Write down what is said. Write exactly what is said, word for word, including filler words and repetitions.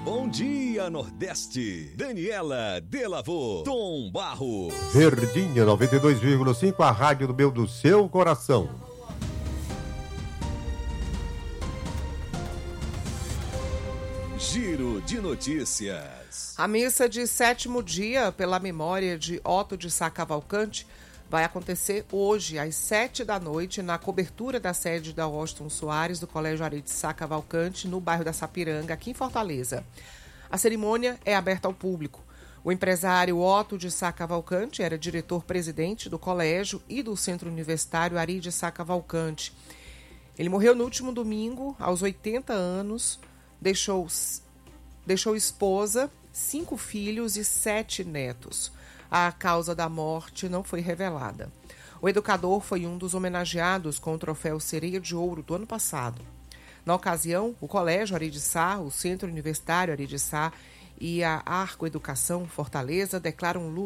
Bom dia, Nordeste. Daniela Delavô, Tom Barros. Verdinha noventa e dois vírgula cinco, a rádio do meu, do seu coração. Giro de notícias. A missa de sétimo dia pela memória de Otto de Sá Cavalcante vai acontecer hoje, às sete da noite, na cobertura da sede da Washington Soares, do Colégio Ari de Sá Cavalcante, no bairro da Sapiranga, aqui em Fortaleza. A cerimônia é aberta ao público. O empresário Otto de Sá Cavalcante era diretor-presidente do colégio e do Centro Universitário Ari de Sá Cavalcante. Ele morreu no último domingo, aos oitenta anos, deixou, deixou esposa, cinco filhos e sete netos. A causa da morte não foi revelada. O educador foi um dos homenageados com o troféu Sereia de Ouro do ano passado. Na ocasião, o Colégio Ari de Sá, o Centro Universitário Ari de Sá e a Arco Educação Fortaleza declaram luto